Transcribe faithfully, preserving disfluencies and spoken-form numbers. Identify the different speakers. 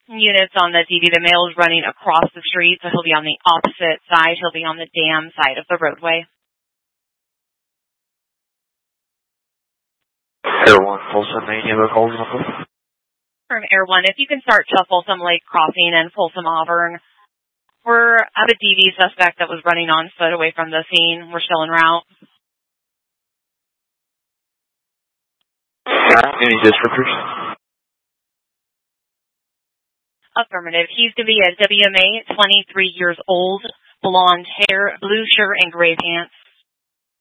Speaker 1: units on the D V. The male is running across the street, so he'll be on the opposite side. He'll be on the dam side of the roadway.
Speaker 2: Air one, Folsom, any other calls on this?
Speaker 1: From Air one, if you can start to Folsom Lake Crossing and Folsom Auburn. We're at a D V suspect that was running on foot away from the scene. We're still en route.
Speaker 2: Any descriptors?
Speaker 1: Affirmative. He's going to be a W M A, twenty-three years old, blonde hair, blue shirt, and gray pants.